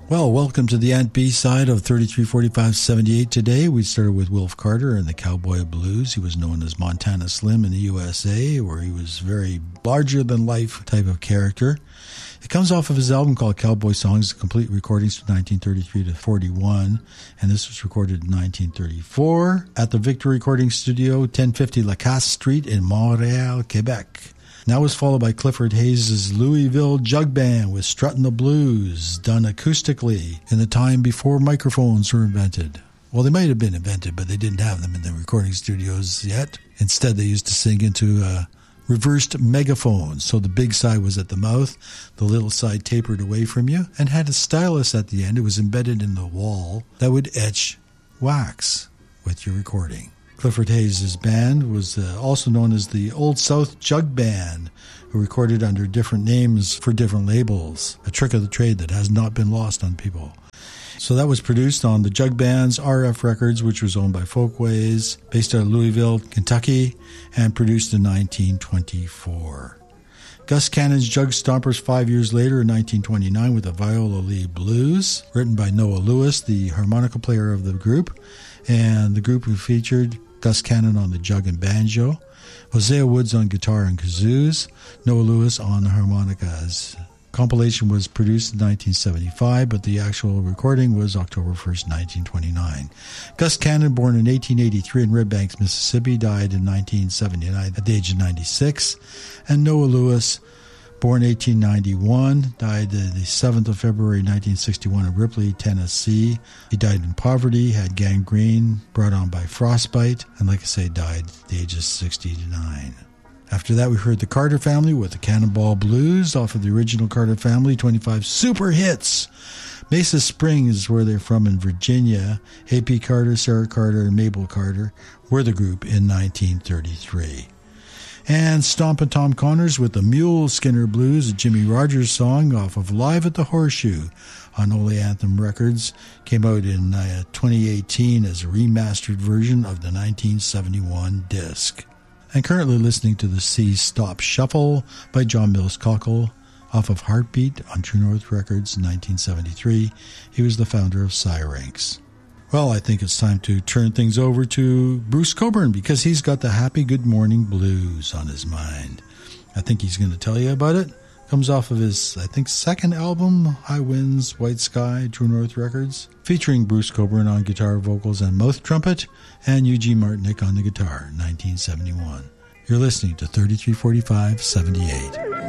Well, welcome to the Ant B-side of 334578 today. We started with Wilf Carter and the Cowboy Blues. He was known as Montana Slim in the USA, where he was very larger-than-life type of character. It comes off of his album called Cowboy Songs, complete recordings from 1933 to 41, and this was recorded in 1934 at the Victor Recording Studio, 1050 Lacasse Street in Montreal, Quebec. That was followed by Clifford Hayes' Louisville Jug Band with Struttin' the Blues, done acoustically in the time before microphones were invented. Well, they might have been invented, but they didn't have them in the recording studios yet. Instead, they used to sing into reversed megaphones, so the big side was at the mouth, the little side tapered away from you, and had a stylus at the end. It was embedded in the wall that would etch wax with your recording. Clifford Hayes' band was also known as the Old South Jug Band, who recorded under different names for different labels, a trick of the trade that has not been lost on people. So that was produced on the Jug Band's RF Records, which was owned by Folkways, based out of Louisville, Kentucky, and produced in 1924. Gus Cannon's Jug Stompers 5 years later in 1929 with the Viola Lee Blues, written by Noah Lewis, the harmonica player of the group, and the group who featured Gus Cannon on the jug and banjo, Hosea Woods on guitar and kazoos, Noah Lewis on the harmonicas. Compilation was produced in 1975, but the actual recording was October 1st, 1929. Gus Cannon, born in 1883 in Red Banks, Mississippi, died in 1979 at the age of 96. And Noah Lewis, born 1891, died the 7th of February 1961 in Ripley, Tennessee. He died in poverty, had gangrene brought on by frostbite, and like I say, died at the age of 69. After that, we heard the Carter Family with the Cannonball Blues off of the original Carter Family, 25 super hits. Mesa Springs is where they're from in Virginia. A.P. Carter, Sarah Carter, and Mabel Carter were the group in 1933. And Stompin' Tom Connors with the Mule Skinner Blues, a Jimmy Rogers song off of Live at the Horseshoe on Ole Anthem Records. Came out in 2018 as a remastered version of the 1971 disc. And currently listening to the C Stop Shuffle by John Mills Cockle off of Heartbeat on True North Records in 1973. He was the founder of Syrinx. Well, I think it's time to turn things over to Bruce Cockburn because he's got the Happy Good Morning Blues on his mind. I think he's going to tell you about it. Comes off of his, I think, second album, High Winds, White Sky, True North Records, featuring Bruce Cockburn on guitar, vocals, and mouth trumpet, and Eugene Martinick on the guitar, 1971. You're listening to 334578.